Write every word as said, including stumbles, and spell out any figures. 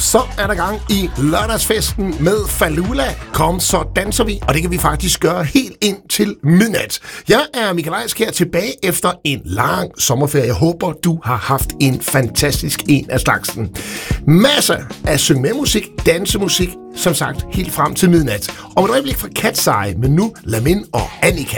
Så er der gang i lørdagsfesten med Falula. Kom, så danser vi, og det kan vi faktisk gøre helt ind til midnat. Jeg er Michael Eiskær tilbage efter en lang sommerferie. Jeg håber, du har haft en fantastisk en af slagsen. Masser af synge med musik, dansemusik, som sagt helt frem til midnat. Om et øjeblik fra Katsej, men nu Lamin og Annika.